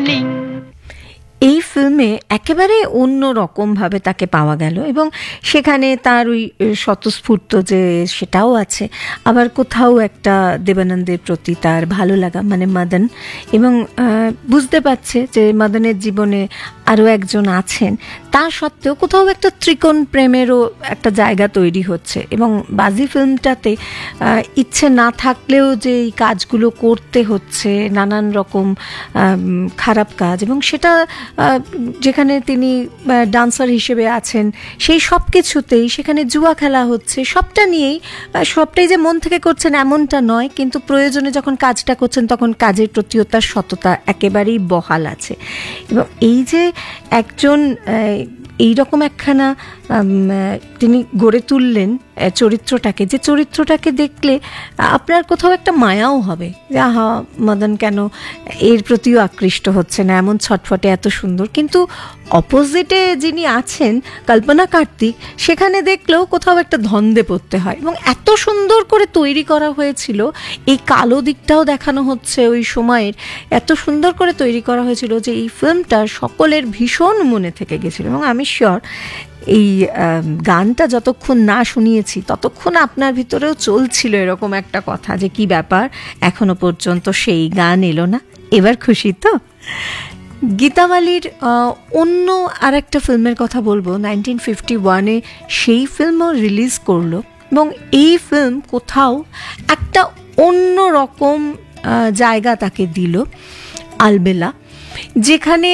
Darling. এই ফিল্মে একেবারে অন্য রকমভাবে তাকে পাওয়া গেল এবং সেখানে তার ওই স্বতঃস্ফূর্ত যে সেটাও আছে, আবার কোথাও একটা দেবানন্দের প্রতি তার ভালো লাগা, মানে মদন, এবং বুঝতে পারছে যে মদনের জীবনে আরও একজন আছেন, তা সত্ত্বেও কোথাও একটা ত্রিকোণ প্রেমেরও একটা জায়গা তৈরি হচ্ছে। এবং বাজি ফিল্মটাতে ইচ্ছে না থাকলেও যে এই কাজগুলো করতে হচ্ছে, নানান রকম খারাপ কাজ, এবং সেটা যেখানে তিনি ডান্সার হিসেবে আছেন সেই সব কিছুতেই সেখানে জুয়া খেলা হচ্ছে, সবটা নিয়েই, সবটাই যে মন থেকে করছেন এমনটা নয়, কিন্তু প্রয়োজনে যখন কাজটা করছেন তখন কাজের প্রতিও তার সততা একেবারেই বহাল আছে। এবং এই যে একজন এইরকম একখানা তিনি গড়ে তুললেন চরিত্রটাকে, যে চরিত্রটাকে দেখলে আপনার কোথাও একটা মায়াও হবে যে আহা, মদন কেন এর প্রতিও আকৃষ্ট হচ্ছে না, এমন ছটফটে এত সুন্দর। কিন্তু অপোজিটে যিনি আছেন কল্পনা কার্তিক, সেখানে দেখলেও কোথাও একটা ধন্দে পড়তে হয়। এবং এত সুন্দর করে তৈরি করা হয়েছিল, এই কালো দিকটাও দেখানো হচ্ছে ওই সময়ের, এত সুন্দর করে তৈরি করা হয়েছিল যে এই ফিল্মটা সকলের ভীষণ মনে থেকে গেছিল। এবং আমি শিওর এই গানটা যতক্ষণ না শুনিয়েছি ততক্ষণ আপনার ভিতরেও চলছিল এরকম একটা কথা যে কি ব্যাপার, এখনো পর্যন্ত সেই গান এলো না। এবার খুশি তো? গীতা বালির অন্য আর একটা ফিল্মের কথা বলবো, 1951-এ সেই ফিল্মও রিলিজ করলো, এবং এই ফিল্ম কোথাও একটা অন্য রকম জায়গা তাকে দিল, আলবেলা, যেখানে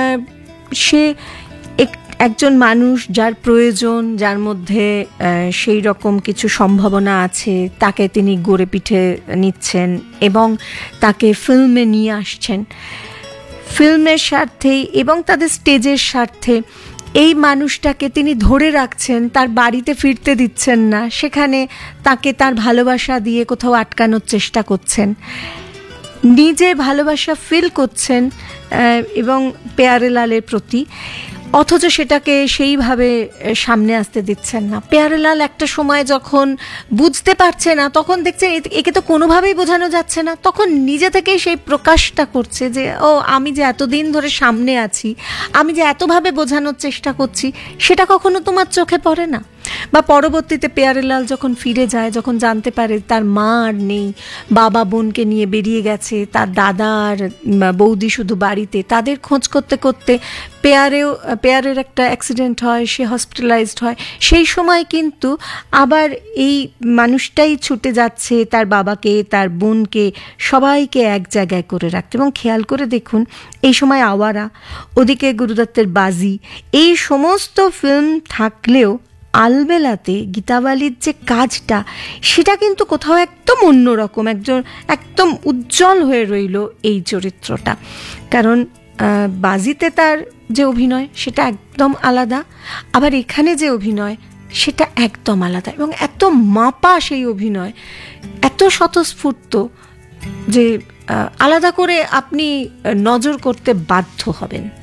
সে একজন মানুষ যার প্রয়োজন, যার মধ্যে সেই রকম কিছু সম্ভাবনা আছে, তাকে তিনি গড়ে পিঠে নিচ্ছেন এবং তাকে ফিল্মে নিয়ে আসছেন ফিল্মের স্বার্থেই এবং তাদের স্টেজের স্বার্থে। এই মানুষটাকে তিনি ধরে রাখছেন, তার বাড়িতে ফিরতে দিচ্ছেন না, সেখানে তাকে তার ভালোবাসা দিয়ে কোথাও আটকানোর চেষ্টা করছেন, নিজে ভালোবাসা ফিল করছেন এবং পেয়ারেলালের প্রতি, অথচ সেটাকে সেইভাবে সামনে আসতে দিচ্ছেন না। পেয়ারেলাল একটা সময় যখন বুঝতে পারছে না, তখন দেখছে একে তো কোনোভাবেই বোঝানো যাচ্ছে না, তখন নিজে থেকেই সেই প্রকাশটা করছে যে ও, আমি যে এতদিন ধরে সামনে আছি, আমি যে এতভাবে বোঝানোর চেষ্টা করছি, সেটা কখনো তোমার চোখে পড়ে না। বা পরবর্তীতে পেয়ারেলাল যখন ফিরে যায়, যখন জানতে পারে তার মা আর নেই, বাবা বোনকে নিয়ে বেরিয়ে গেছে, তার দাদা আর বৌদি শুধু বাড়িতে, তাদের খোঁজ করতে করতে পেয়ারের একটা অ্যাক্সিডেন্ট হয়, সে হসপিটালাইজড হয়। সেই সময় কিন্তু আবার এই মানুষটাই ছুটে যাচ্ছে তার বাবাকে, তার বোনকে, সবাইকে এক জায়গায় করে রাখতে। এবং খেয়াল করে দেখুন, এই সময় আওয়ারা, ওদিকে গুরুদত্তের বাজি, এই সমস্ত ফিল্ম থাকলেও আলবেলাতে গীতা বালির যে কাজটা, সেটা কিন্তু কোথাও একদম অন্যরকম, একদম উজ্জ্বল হয়ে রইল এই চরিত্রটা। কারণ বাজিতে তার যে অভিনয় সেটা একদম আলাদা, আবার এখানে যে অভিনয় সেটা একদম আলাদা, এবং এত মাপা সেই অভিনয়, এত স্বতঃস্ফূর্ত যে আলাদা করে আপনি নজর করতে বাধ্য হবেন।